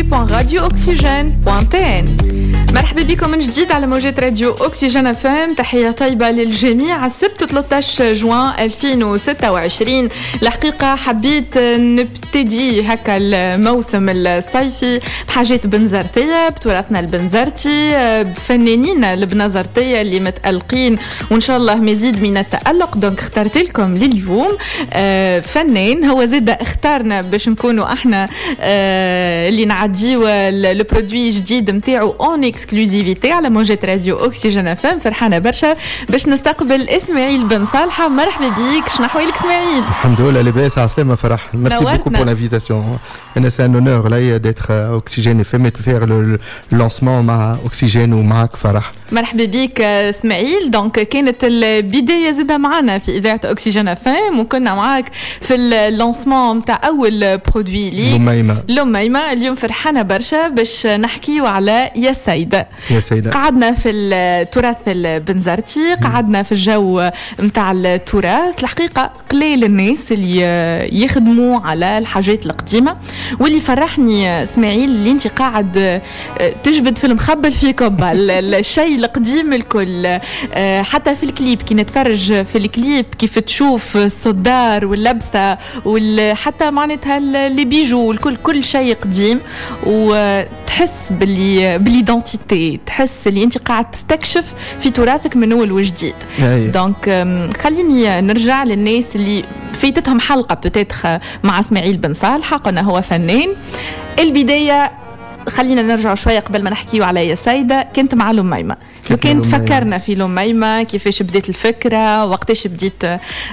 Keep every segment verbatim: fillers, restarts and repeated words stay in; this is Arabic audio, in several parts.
بوان راديو أكسجين بوان تي إن. مرحبا بكم من جديد على موجات راديو أكسجين اف ام. تحية طيبة للجميع. السبت ثلاثة عشر جوان ألفين وستة وعشرين. الحقيقة حبيت نبتدي هكا الموسم الصيفي بحاجات بنزرتية، بتراثنا البنزرتي، بفنانين البنزرتية اللي متألقين وإن شاء الله مزيد من التألق. دونك اخترت لكم لليوم فنان هو زاد اختارنا باش نكونوا احنا اللي نعديو البرودوي جديد متاعو اون اكسكلوزيفيتي على موجات راديو أكسجين اف ام. فرحانه برشا باش نستقبل اسماعيل بن صالحه. مرحبا بيك، شنو احوالك اسماعيل؟ الحمد لله لاباس عسلامه فرح. ميرسي بوكو بور لانفيتاسيون. انا سي ان اونور لا d'être أكسجين اف ام et de faire le lancement مع أكسجين ومعك فرح. مرحبا بيك اسماعيل. دونك كانت البدايه زاده معنا في اذاعه أكسجين اف ام وكنا معاك في اللانسمون نتاع اول برودوي لي لميمه لميمه. اليوم فرحانه برشا باش نحكيو على يا سيده. يا سيده قعدنا في التراث البنزرتي، قعدنا في الجو نتاع التراث. الحقيقه قليل الناس اللي يخدموا على الحاجات القديمه، واللي فرحني اسماعيل اللي انت قاعد تجبد في المخبل في كوبا الشيء القديم الكل. حتى في الكليب كي نتفرج في الكليب كيف تشوف الصدار واللبسه وحتى معناتها اللي بيجوا الكل كل شيء قديم، وتحس باللي باليدنتيتي، تحس اللي انت قاعد تستكشف في تراثك من اول وجديد. دونك خليني نرجع للناس اللي فايتتهم حلقه بتاتخ مع اسماعيل بن صالحه. قلنا هو فنان. البدايه خلينا نرجع شوية قبل ما نحكيو على يا سيدة. كنت مع لميمة، وكنت فكرنا في لميمة كيفاش بديت الفكرة، وقتاش بديت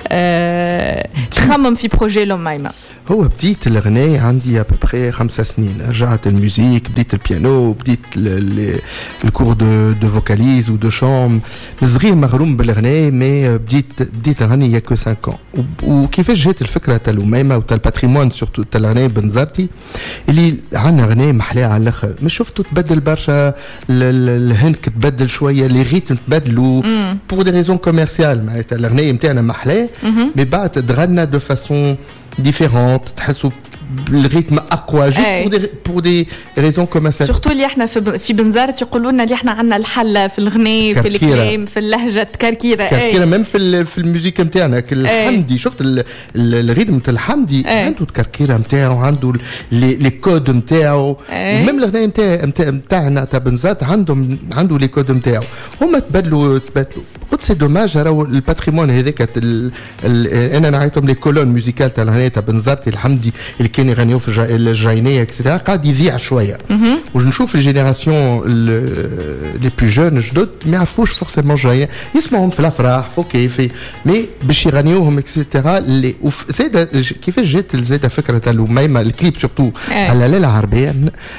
أه تخمم في بروجي لميمة؟ هو بديت الغناء عندي أبوبخي خمسة سنين. رجعت الموسيقى، بديت البيانو، بديت الكور دو دو فوكاليز ودو شام. صغير مغروم بالغناء، مي بديت بديت نغني يا كو خمسة ans. وكيفاش جات الفكرة تاع لميمة وتاع الباتريمون سورتو تاع الغناء بنزرتي اللي عندنا غناء محلاه على الاخر. مش شفتوا تبدل برشا، الهنك تبدل شويه، لي ريتم تبدلوا بور دي ريزون كوميرسيال. معناتها الغناء نتاعنا محلاه، مي بعد تغنى دو فاسون ديفيرونت، تحسوا الريتم اقوى جو بور دي بور دي ريزون كوميرسيال. سورتو اللي احنا في في بنزرت يقولوا لنا اللي احنا عندنا الحله في الغناء، في الكلام، في اللهجه كركيره. كركيره ميم في في الموسيقى نتاعنا. الحمدي شفت الريتم نتاع الحمدي عنده الكركيره نتاعو، عنده لي كود نتاعو. ميم الغناء نتاع نتاعنا تاع بنزرت عندهم عنده لي كود نتاعو. هما تبدلوا تبدلوا. قلت سي دوماج راهو الباتريمون هذاك انا نعيطهم لي كولون موسيكال تاع الغناء تاع بنزرت الحمدي اللي كانوا يغنيو في الجاينيه اكسترا قاعد يذيع شويه. ونشوف الجينيراسيون لي بلو جون جدد ما يعرفوش فورسيمون جايين، يسمعهم في الافراح اوكي في مي باش يغنيوهم اكسترا. اللي زاد كيفاش جات زاد فكره تاع لميمه الكليب سورتو على ليله عربيه.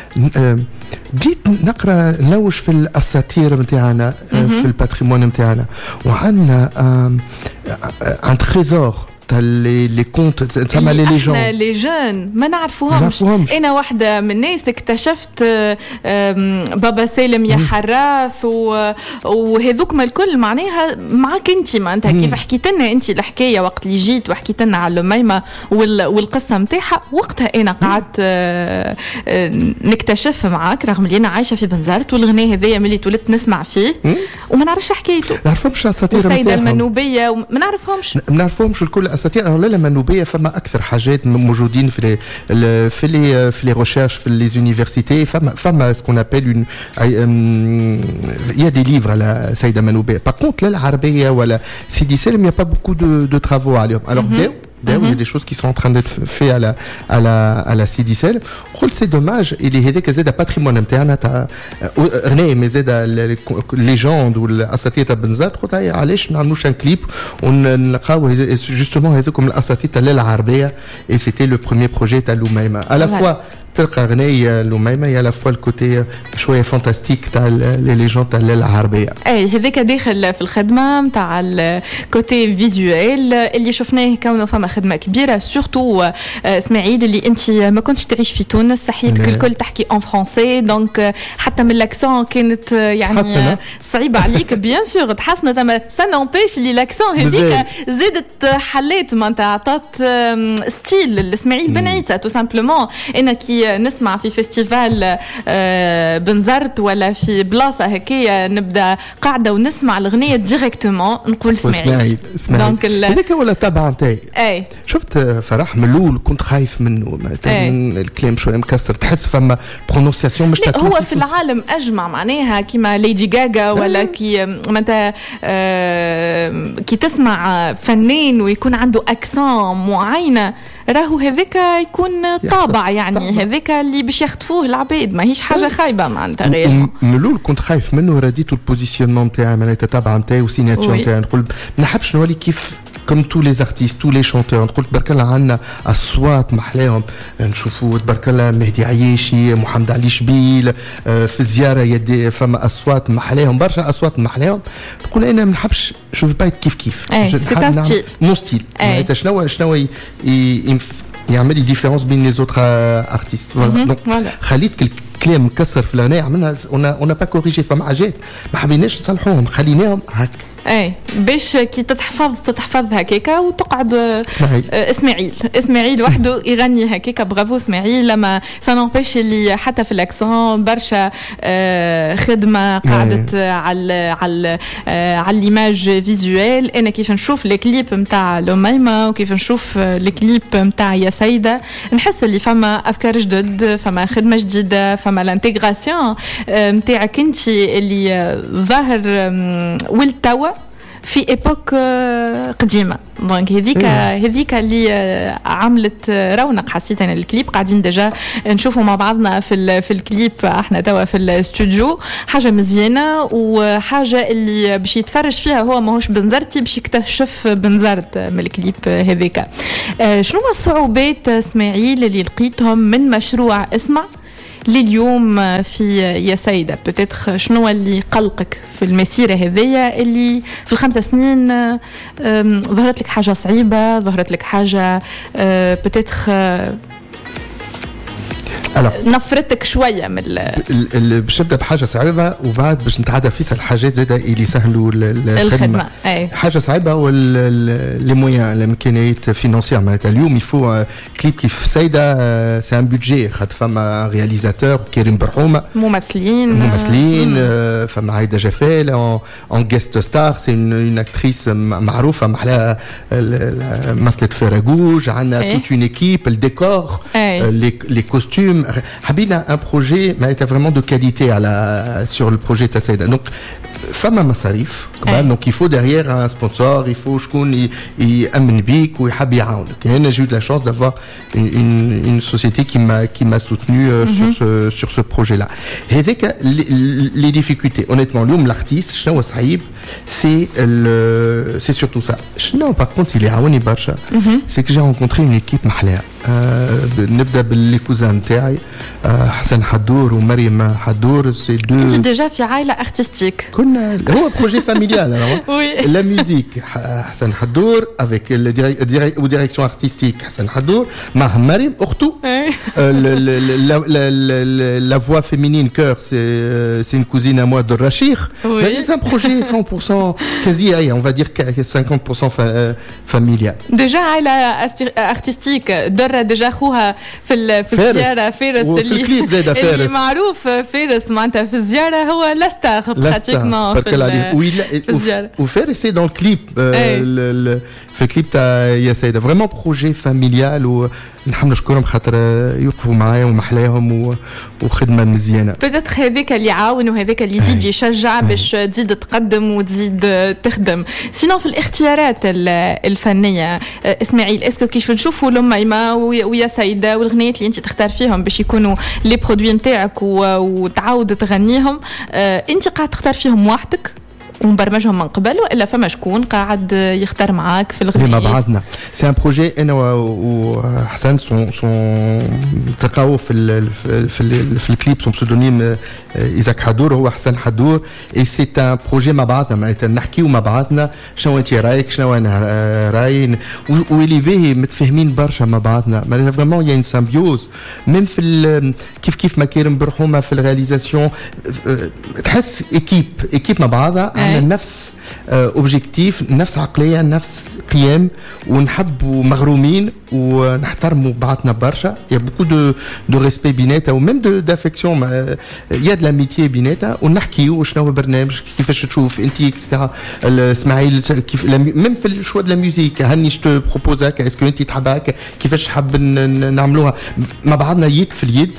بديت نقرا نلوش في الاساطير نتاعنا في الباتريمون نتاعنا، وعندنا ان تريزور لي لي كونت تسمى لي ليجون. احنا لي جون ما نعرفوهمش. انا واحده من الناس اكتشفت بابا سالم يا حراث وهذوك ما الكل معناها معك انت. ما انت كيف حكيت لنا انت الحكايه وقت اللي جيت وحكيت لنا على لميمه والقصه نتاعها، وقتها انا قعدت نكتشف معاك رغم اللي انا عايشه في بنزرت والغناء هذايا ملي ولدت نسمع فيه وما نعرفش حكايته. ما نعرفش اساطير نتاعهم. السيده المنوبيه ما نعرفهمش ما نعرفهمش الكل اساطير. لا المنوبيه فما اكثر حاجات موجودين في لي في لي في لي ريشيرش في لي يونيفرسيتي. فما فما سكون ابل اون يا دي ليفر على سيده منوبيه. باغ كونت لا العربيه ولا سيدي سالم يا با بوكو دو دو ترافو عليهم. الوغ داو داو il y a des choses qui sont en train d'être fait à la à la à la سيدي سالم. قلت سي دوماج اللي هذاك زاد باتريمون نتاعنا تاع غناء مي زاد ليجوند والاساطير تاع بنزرت. قلت علاش ما نعملوش ان كليب ونلقاو جوستومون هذوكم الاساطير تاع العربيه. اي سيتي لو بروميير بروجي تاع لميمه على فوا تلقى غنية لميمة يا لافوا الكوتي شويه فانتاستيك تاع لي ليجون تاع العربيه. اي هذاك داخل في الخدمه نتاع الكوتي فيزوال اللي شفناه كونه فما خدمه كبيره سورتو اسماعيل اللي انت ما كنتش تعيش في تونس صحيتك الكل تحكي ان فرونسي دونك حتى من الاكسون كانت يعني صعيبه عليك بيان سور تحسنت اما سا نومبيش اللي الاكسون هذيك زادت حليت معناتها عطات ستيل لاسماعيل بن عيسى تو سامبلومون انا كي كي نسمع في فيستيفال بنزرت ولا في بلاصه هكايا نبدا قاعده ونسمع الاغنيه ديريكتومون نقول اسماعيل. دونك هذاك ولا تبع نتاعي. اي شفت فرح من الاول كنت خايف منه الكلام شويه مكسر تحس فما برونونسياسيون مش هو في العالم اجمع معناها كيما ليدي غاغا ولا كي متى آه كي تسمع فنان ويكون عنده اكسون معينه راهو هذاك يكون طابع يعني هذاك اللي باش يخطفوه العباد ماهيش حاجه خايبه معناتها غير من الاول كنت خايف منه رديته البوزيسيونمون نتاعي معناتها تتابع نتاعي وسيناتور نتاعي نقول ما نحبش نولي كيف comme tous les artistes tous les chanteurs نقول تبارك الله عندنا اصوات محلاهم نشوفوا تبارك الله مهدي عياشي محمد علي شبيل في الزياره يدي فما اصوات محلاهم برشا اصوات محلاهم تقول انا ما نحبش شوف بايت كيف كيف سي ستيل مون ستيل معناتها شنو شنو يعمل لي ديفيرونس بين لي زوتر ارتيست دونك خليت كلام مكسر في الاغنيه عملنا اون با كوريجي فما حاجات ما حبيناش نصلحوهم خليناهم هكا اي باش كي تتحفظ تتحفظ هكاكا وتقعد اسماعيل اسماعيل اسماعيل وحده يغني هكاكا برافو اسماعيل لما سانوبيش اللي حتى في الاكسون برشا خدمه قعدت على على على ليماج فيزوال. انا كيف نشوف الكليب نتاع لميمه وكيف نشوف الكليب نتاع يا سيده نحس اللي فما افكار جدد فما خدمه جديده فما الانتغراسيون نتاعك انت اللي ظاهر والتوا في ايبوك قديمه دونك هذيك هذيك اللي عملت رونق حسيت انا الكليب قاعدين ديجا نشوفوا مع بعضنا في في الكليب احنا توا في الاستوديو حاجه مزيانه وحاجه اللي باش يتفرج فيها هو ماهوش بنزرتي باش يكتشف بنزرت من الكليب هذيك. شنو الصعوبات اسماعيل اللي لقيتهم من مشروع اسمع لليوم في يا سيدة بتتخ شنو اللي قلقك في المسيرة هذية اللي في الخمس سنين ظهرت لك حاجة صعيبة ظهرت لك حاجة بتتخ نفرتك شويه من باش نبدا بحاجه صعيبه وبعد باش نتعدى في الحاجات زاده اللي يسهلوا الخدمه. حاجه صعيبه لي مويان الامكانيات فينانسيير معناتها اليوم يفو كليب كيف سيده سي ان بودجي خاطر فما رياليزاتور كريم برحومه ممثلين ممثلين فما عايده جفال اون جيست ستار سي اون اكتريس معروفه محلاها مثلت في راجوج عندنا توت اون ايكيب الديكور لي كوستيم حبينا un projet معناتها vraiment de qualité à la sur le projet تاع سيدة دونك فما مصاريف كمان دونك يفو derrière un sponsor يفو شكون يأمن بيك ويحب يعاونك. انا j'ai eu de la chance d'avoir une, une, une société qui m'a qui m'a soutenu euh, mm-hmm. sur ce sur ce projet là. هذاك les difficultés honnêtement اليوم l'artiste شنو صعيب c'est le c'est surtout ça. شنو par contre اللي عاوني برشا c'est que j'ai rencontré une équipe محلاها. نبدا باللي كوزان تاعي حسن حدور ومريم حدور سي دو انت ديجا في عائله ارتستيك كنا هو بروجي فاميليال لا ميوزيك حسن حدور افيك الديريكسيون ارتستيك حسن حدور مع مريم اخته لا فوا فيمينين كور سي سي une cousine à moi de Rachir c'est un projet cent pour cent quasi on va dire cinquante pour cent familial déjà عائله ارتستيك درة ديجا خوها في في الزياره فارس اللي, اللي معروف فارس معناتها في الزياره هو لا ستار براتيكمون في, في الزياره وفارس سي دون الكليب في الكليب تاع يا سيده فريمون بروجي فاميليال ونحب نشكرهم خاطر يوقفوا معايا ومحلاهم وخدمه مزيانه. بدات هذاك اللي يعاون وهذاك اللي يزيد يشجع باش تزيد تقدم وتزيد تخدم. سينو في الاختيارات الفنيه اسماعيل اسكو كيف نشوفوا لميمه ويا سيده والغنيات اللي انت تختار فيهم باش يكونوا لي برودوي نتاعك وتعاود تغنيهم انت قاعد تختار فيهم وحدك ومبرمجهم من قبل والا فما شكون قاعد يختار معاك في الغنية؟ مع بعضنا سي ان بروجي انا وحسن سون سون تلقاو في ال في ال في الكليب سون بسودونيم ايزاك حدور هو حسن حدور اي سي ان بروجي مع بعضنا معناتها نحكيو مع بعضنا شنو انت رايك شنو انا رايي واللي باهي متفاهمين برشا مع بعضنا معناتها فريمون يا ان سامبيوز ميم في كيف كيف ما كريم برحومه في الرياليزاسيون تحس ايكيب ايكيب مع بعضها على نفس اوبجيكتيف نفس عقليه نفس قيم ونحبوا مغرومين ونحترموا بعضنا برشا. يا بوكو دو دو ريسبي بيناتها وميم دو دافيكسيون يا دو لاميتي بيناتها ونحكيو شنو هو البرنامج كيفاش تشوف انت اكسترا اسماعيل كيف ميم في الشوا دو لا ميوزيك هاني شتو بروبوز هكا اسكو انت تحب هكا كيفاش حاب نعملوها مع بعضنا يد في اليد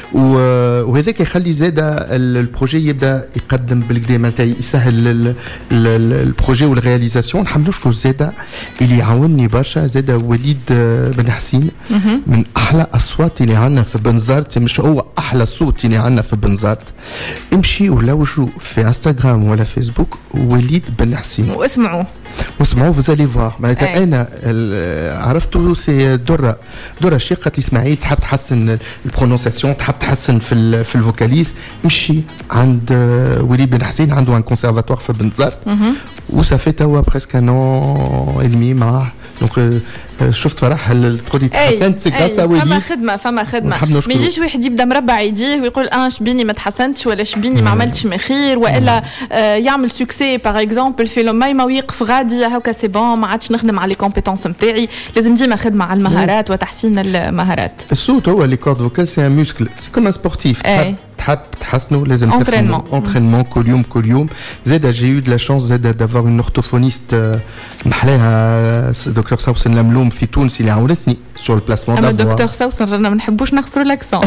وهذاك يخلي زاد البروجي يبدا يقدم بالكدا معناتها يسهل البروجي والرياليزاسيون. نحب نشكر زاد اللي يعاونني برشا زاد وليد بن حسين من احلى اصوات اللي عندنا في بنزرت مش هو احلى صوت اللي عندنا في بنزرت. امشي ولوجوا في انستغرام ولا فيسبوك وليد بن حسين واسمعوا واسمعوا فوزالي فوا معناتها انا عرفته سي دره دره الشيخ قالت لي اسماعيل تحب تحسن البرونونسياسيون تحب تحسن في في الفوكاليز امشي عند وليد بن حسين عنده ان كونسيرفاتوار في بنزرت وصافي توا بريسك ان اون ادمي معاه دونك شفت فرح البرودوي تحسنت سي غاس وليد فما خدمه فما خدمه ما يجيش واحد يبدا مربع يديه ويقول اه شبيني ما تحسنتش ولا شبيني ما عملتش ما خير والا آه يعمل سوكسي باغ اكزومبل في ما ويقف غادي هكا سي بون ما عادش نخدم على لي كومبيتونس نتاعي. لازم ديما خدمه على المهارات وتحسين المهارات. الصوت هو لي كورد فوكال سي ان موسكل سي كوم ان سبورتيف تحب تحسنوا لازم تفهموا انترينمون كل يوم كل يوم. زاد جي يو دو لا شانس زاد دافوار اون اورتوفونيست محلاها دكتور سوسن لملوم في تونس اللي عاونتني سور البلاسمون دافوا. اما دكتور سوسن رانا ما نحبوش نخسروا لاكسون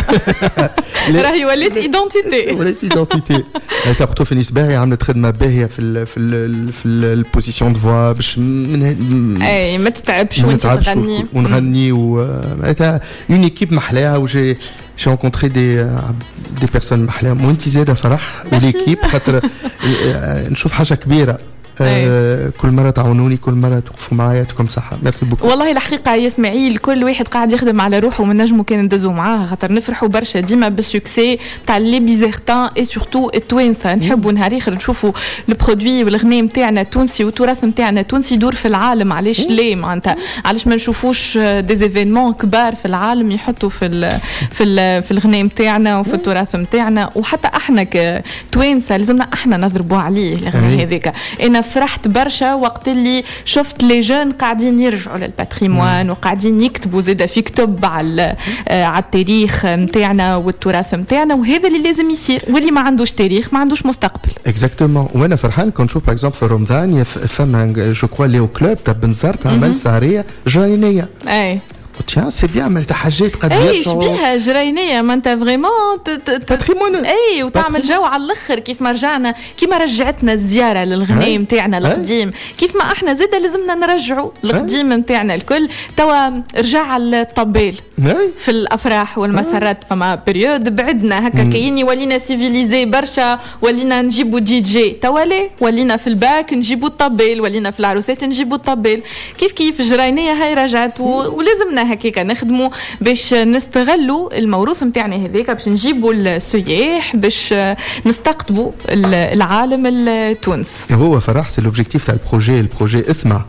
راهي ولات ايدونتيتي ولات ايدونتيتي تا اورتوفونيست باهي عملت خدمه باهيه في ال في ال في البوزيسيون دو فوا باش من اي ما تتعبش وانت تغني ونغني ومعناتها اون ايكيب محلاها وجي j'ai rencontré des euh, des personnes محلاهم وانت زاده فرح وليكيب خاطر نشوف حاجه كبيره. آه كل مرة تعاونوني كل مرة توقفوا معايا يعطيكم صحة. ميرسي بوكو. والله الحقيقة يا اسماعيل كل واحد قاعد يخدم على روحه ومن نجمو كان ندزو معاه خاطر نفرحوا برشا ديما بالسوكسي تاع لي بيزيرتان اي سورتو التوانسة. نحبوا نهار اخر نشوفوا البرودوي والغناء نتاعنا تونسي والتراث نتاعنا تونسي يدور في العالم. علاش ليه معناتها علاش ما نشوفوش دي زيفينمون كبار في العالم يحطوا في ال في ال في الغناء نتاعنا وفي التراث نتاعنا وحتى احنا كتوانسة لازمنا احنا نضربوا عليه الغناء هذاك. انا فرحت برشا وقت اللي شفت لي جون قاعدين يرجعوا للباتريموان وقاعدين يكتبوا زاده في كتب على على التاريخ نتاعنا والتراث نتاعنا وهذا اللي لازم يصير. واللي ما عندوش تاريخ ما عندوش مستقبل. اكزاكتومون. وانا فرحان كون نشوف باغ اكزومبل في رمضان فما جو كوا ليو كلوب تاع بنزرت عمل سهريه جرينيه. اي تيان سي بيان عملت حاجات قد اي شبيها جرينيه ما انت فريمون باتريمون اي وتعمل جو على الاخر كيف ما رجعنا كيما رجعتنا الزياره للغناء نتاعنا القديم كيف ما احنا زاد لازمنا نرجعوا القديم نتاعنا الكل. توا رجع الطبال في الافراح والمسرات فما بريود بعدنا هكا كايني ولينا سيفيليزي برشا ولينا نجيبوا دي جي توا ليه ولينا في الباك نجيبوا الطبال ولينا في العروسات نجيبوا الطبال كيف كيف جرينيه هاي رجعت ولازمنا هكاك نخدموا باش نستغلوا الموروث نتاعنا هذاك باش نجيبوا السياح باش نستقطبوا العالم التونس. هو فرح سي لوبجيكتيف تاع البروجي البروجي اسمع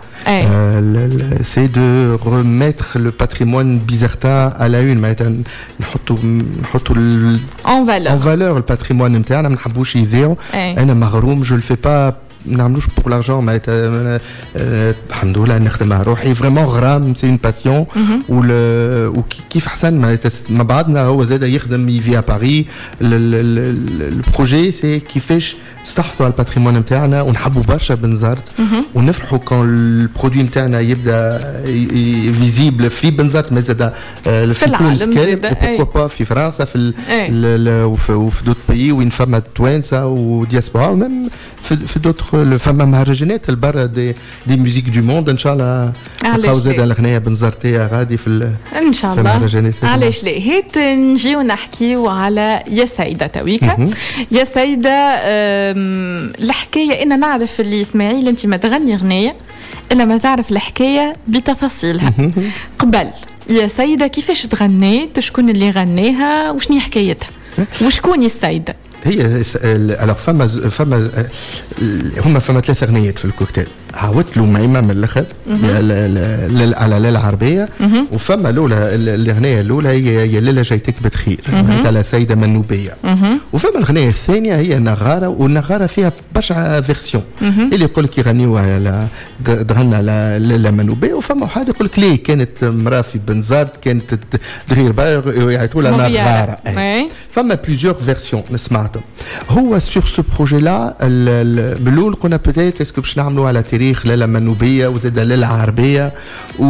سي دو ريميتر لو باتريمون بيزرتان على اون معناتها نحطوا نحطوا اون فالور اون فالور الباتريمون نتاعنا ما نحبوش يذيعوا. انا مغروم جو الفي با نعملوش بور لارجون معناتها الحمد لله نخدم مع روحي فريمون غرام سي اون باسيون وكيف حسن معناتها مع بعضنا هو زاد يخدم يفي ا باري البروجي سي كيفاش نستحفظوا على الباتريمون نتاعنا ونحبوا برشا بنزرت ونفرحوا كون البرودوي نتاعنا يبدا فيزيبل في بنزرت ما زاد في العالم بوركوا با في فرنسا في وفي دوت بيي وين فما توانسه ودياسبورا وميم في دوتر فما مهرجانات البرا دي دي ميوزيك دو موند ان شاء الله نلقاو زاد الغنيه بنزرتيه غادي في ان شاء الله. علاش لا هيت نجيو نحكيو على يا سيده تويكا. يا سيده الحكايه انا نعرف اللي اسماعيل انت ما تغني غنيه الا ما تعرف الحكايه بتفاصيلها. قبل يا سيده كيفاش تغنيت شكون اللي غنيها وشني حكايتها وشكون السيده؟ هي alors فما فما هما فما ثلاث اغنيات في الكوكتيل عاودت له معيمه من الاخر على الليله العربيه وفما الاولى الاغنيه الاولى هي هي ليله جايتك بتخير على سيده منوبيه وفما الاغنيه الثانيه هي نغاره والنغاره فيها برشا فيرسيون اللي يقول لك يغنيوا على تغنى على لمنوبيه وفما واحد يقول لك ليه كانت مراه في بنزرت كانت تغير يعيطوا لها نغاره فما بليزيور فيرسيون نسمعتهم هو سور سو بروجي لا بالاول قلنا بوتيت اسكو باش نعملوا على تاريخ لاله منوبيه وزاد لاله عربيه و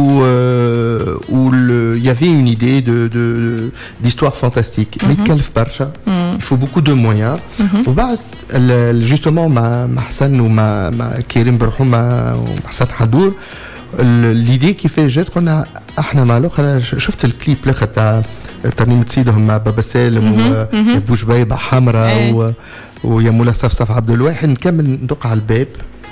و يافي اون ايدي دو دو ديستوار فانتاستيك ما يتكلف برشا il faut beaucoup de moyens وبعد جوستومون مع مع حسن ومع مع كريم برحومه وحسن حدور ليدي كيفاش جات قلنا احنا مع الاخر شفت الكليب الاخر تاع ترنيمة سيدهم مع بابا سالم وبوجبيبه حمراء ويا مولا صفصف عبد الواحد نكمل ندق على الباب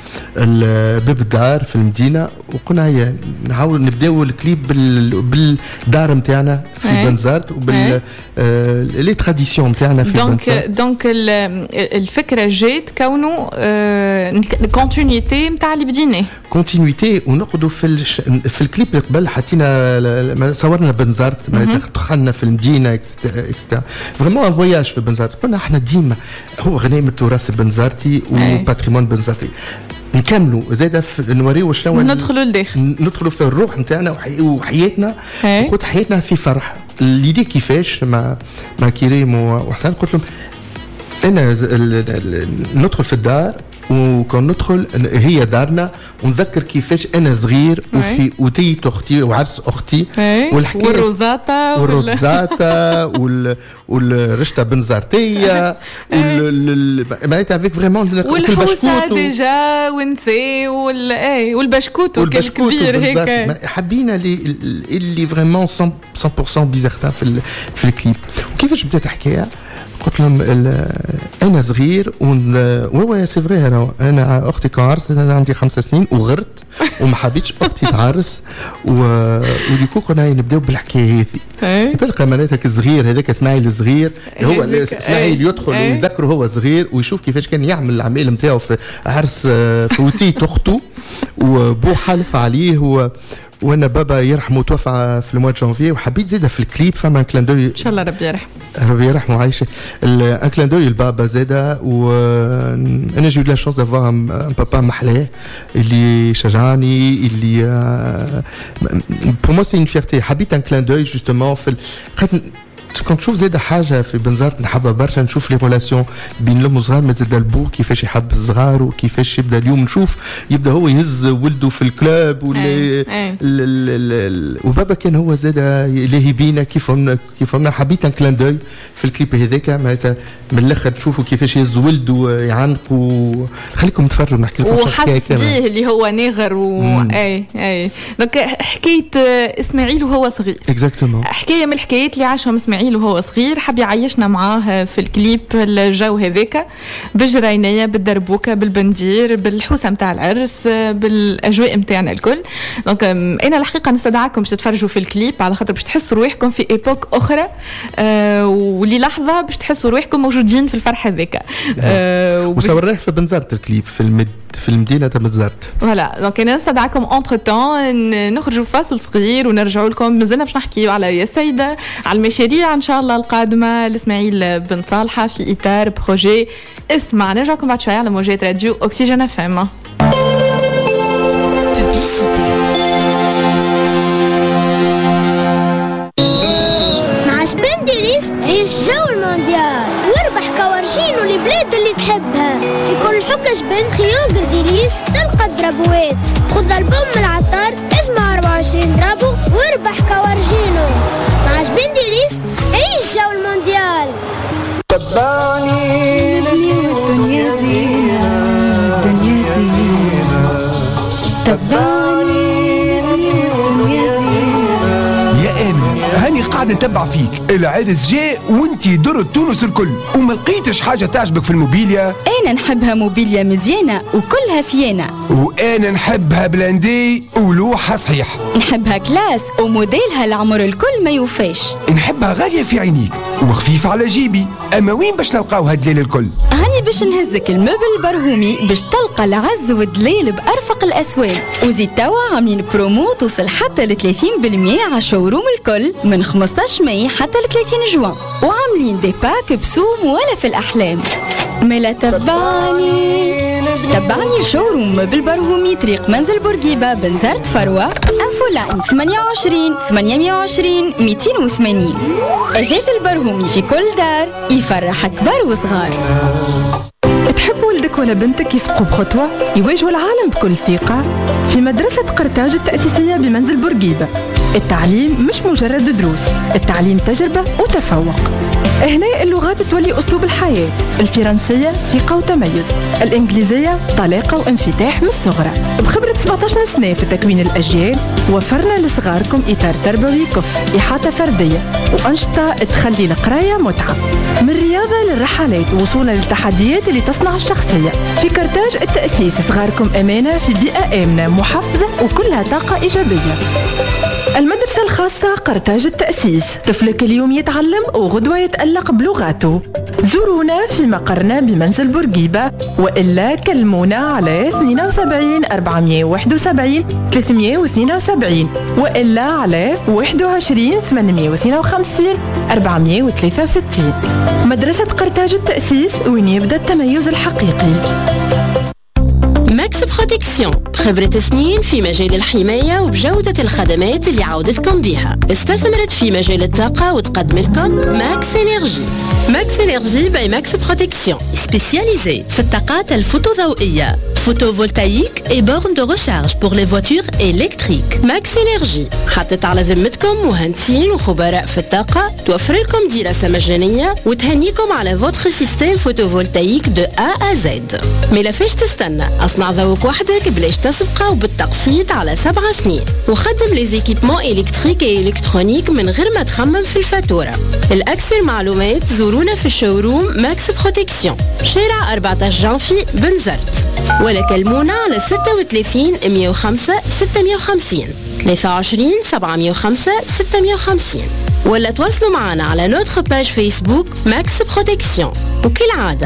الباب الدار في المدينه وقلنا نحاول نبداو الكليب بالدار نتاعنا في بنزرت وبال لي تراديسيون نتاعنا في بنزرت دونك دونك الفكره جات كونه كونتينيتي نتاع اللي بديناه كونتينيتي ونقعدوا في الش... في الكليب اللي قبل حطينا صورنا بنزرت دخلنا في المدينه اكسترا فريمون ان فواياج في بنزرت قلنا احنا ديما هو غنيمه التراث البنزرتي وباتريمون بنزرتي نكملوا زاده نوريو شنو ندخلوا لداخل ندخلوا في الروح نتاعنا وحياتنا وقلت حياتنا في فرح اللي كيفاش مع مع كريم وحسن قلت لهم انا ندخل في الدار وكون ندخل هي دارنا ونذكر كيفاش انا صغير وفي وتيت اختي وعرس اختي والحكايه والروزاتا والروزاتا وال والرشته بنزرتيه معناتها افيك فريمون والحوسه ديجا ونسي وال اي والبشكوت كبير هيك حبينا اللي اللي فريمون مية بالمية بيزرتا في في الكليب وكيفاش بدات الحكايه قلت لهم انا صغير وهو سي فري انا انا اختي كعرس انا عندي خمس سنين وغرت وما حبيتش اختي تعرس وديكو كنا نبداو بالحكايه هذه تلقى معناتها الصغير هذاك اسماعيل الصغير هو اسماعيل يدخل ويذكره هو صغير ويشوف كيفاش كان يعمل العمل نتاعو في عرس فوتيت اخته وبو حلف عليه و وانا بابا يرحمه توفى في المواد جانفي وحبيت زيده في الكليب فما كلان دوي ان شاء الله ربي يرحمه ربي يرحمه عايشه ان كلان دوي البابا زاده وانا جيت لا شانس دافوار ان بابا محلاه اللي شجعني اللي بور مو سي اون فيرتي حبيت ان كلان دوي جوستومون في كنت نشوف زاده حاجه في بنزرت نحبها برشا نشوف لي ريلاسيون بين الام والصغار ما زاد البو كيفاش يحب الصغار وكيفاش يبدا اليوم نشوف يبدا هو يهز ولده في الكلاب ولا وبابا كان هو زاده اللي بينا كيف كيف حبيت ان كلان دوي في الكليب هذاك معناتها من الاخر تشوفوا كيفاش يهز ولده يعنقوا خليكم تفرجوا نحكي لكم وحس بيه اللي هو ناغر و اي اي دونك حكايه اسماعيل وهو صغير اكزاكتومون حكايه من الحكايات اللي عاشهم اسماعيل وهو صغير حب يعيشنا معاه في الكليب الجو هذاك بالجرينيه بالدربوكه بالبندير بالحوسه نتاع العرس بالاجواء نتاعنا الكل دونك انا الحقيقه نستدعاكم باش تتفرجوا في الكليب على خاطر باش تحسوا روحكم في ايبوك اخرى أه ولي لحظه باش تحسوا روحكم موجودين في الفرح هذاك أه وصورناه في بنزرت الكليب في المد في المدينه تاع بنزرت فوالا دونك انا نستدعاكم اونتر تون نخرجوا فاصل صغير ونرجعوا لكم مازلنا باش نحكيوا على يا سيده على المشاريع ان شاء الله القادمه لاسماعيل بن صالحه في اطار بروجي اسمع. نرجعكم بعد شويه على موجات راديو اوكسجين اف ام. مع سبندليس عيش جو المونديال واربح كوارجين والبلاد اللي تحبها في كل حكة جبن خيار قرديليس تلقى الدرابوات. خذ البوم من العطار اسمع أربعة وعشرين درابو واربح كوارجينو. مع سبندليس عيش جو المونديال. تبعني الدنيا زينة الدنيا زينة تبعني الدنيا زينة. يا آمن هاني قاعد نتبع فيك العرس جاء وانتي درت تونس الكل وما لقيتش حاجة تعجبك في الموبيليا. أنا نحبها موبيليا مزيانة وكلها فيانا. وأنا نحبها بلاندي ولوحها صحيح. نحبها كلاس وموديلها العمر الكل ما يوفاش. نحبها غالية في عينيك وخفيفة على جيبي. أما وين باش نلقاو هالدليل الكل؟ هاني باش نهزك المبل البرهومي باش تلقى العز والدليل بأرفق الأسواق. وزيد توا عاملين برومو توصل حتى ل ثلاثين بالمئة على شوروم الكل من خمسطاش سبعطاش ماي حتى ل ثلاثين جوان، وعاملين دي باك بسوم ولا في الأحلام. ملا تبعني تبعني الشوروم بالبرهومي طريق منزل بورقيبة بنزرت فروة. انفو لاين ثمانية وعشرين ثمانمائة وعشرين مئتين وثمانين. أثاث البرهومي في كل دار يفرح كبار وصغار. تحب ولدك ولا بنتك يسبقوا بخطوة يواجهوا العالم بكل ثقة؟ في مدرسة قرطاج التأسيسية بمنزل بورقيبة التعليم مش مجرد دروس، التعليم تجربة وتفوق. هنا اللغات تولي أسلوب الحياة، الفرنسية ثقة وتميز، الإنجليزية طلاقة وانفتاح من الصغرى. بخبرة سبعطاش سنة في تكوين الأجيال وفرنا لصغاركم إطار تربوي كفء، إحاطة فردية وأنشطة تخلي القراية متعة، من رياضة للرحلات وصولا للتحديات اللي تصنع الشخصية. في قرطاج التأسيس صغاركم أمانة في بيئة آمنة محفزة وكلها طاقة إيجابية. المدرسة الخاصة قرطاج التأسيس، طفلك اليوم يتعلم وغدوة يتألق بلغاته. زورونا في مقرنا بمنزل بورقيبة وإلا كلمونا على اثنين وسبعين أربعمائة وواحد وسبعين ثلاثمائة واثنين وسبعين وإلا على واحد وعشرين ثمانمائة واثنين وخمسين أربعمائة وثلاثة وستين. مدرسة قرطاج التأسيس وين يبدأ التميز الحقيقي. ماكس بروتكسيون خبرة سنين في مجال الحماية وبجودة الخدمات اللي عودتكم بها. استثمرت في مجال الطاقة وتقدم لكم ماكس انرجي. ماكس انرجي باي ماكس بروتكسيون سبيسياليزي في الطاقات الفوتوضوئية photovoltaïque et bornes de recharge pour les voitures électriques. ماكس انرجي حطت على ذمتكم مهندسين وخبراء في الطاقة توفر لكم دراسة مجانية وتهنيكم على فوتر سيستم فوتوفولتايك دو A à Z. مي فاش تستنى؟ اصنع ذوق وحدك بلاش تسبقه وبالتقسيط على سبع سنين وخدم لي زيكيبمون الكتريك اي الكترونيك من غير ما تخمم في الفاتورة. الأكثر معلومات زورونا في الشوروم ماكس بروتكسيون شارع أربعطاش جانفي بنزرت ولا كلمونا على ستة وثلاثين مئة وخمسة ستمائة وخمسين ثلاثة وعشرين سبعمائة وخمسة ستمائة وخمسين ولا تواصلوا معنا على نوتر باج فيسبوك ماكس بروتكسيون. وكالعادة